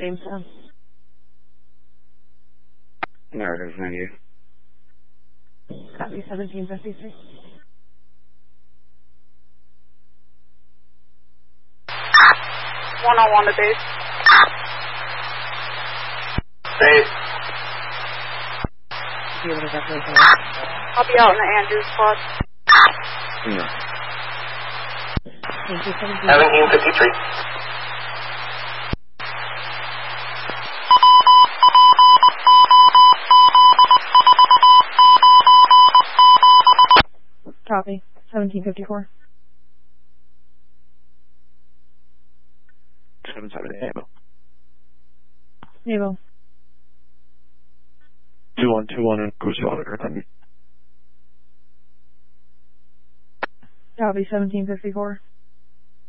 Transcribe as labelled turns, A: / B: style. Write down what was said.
A: Jamestown.
B: Narrative 98.
A: Copy 1753.
C: One-on-one to base.
D: Base.
A: Be able to definitely come out.
C: I'll be out in the Andrews squad.
B: No.
A: Thank you,
D: 1753.
A: Copy 1754.
E: 77 Amo.
A: Naval.
E: 2121 and Goose Auditor.
A: Copy 1754.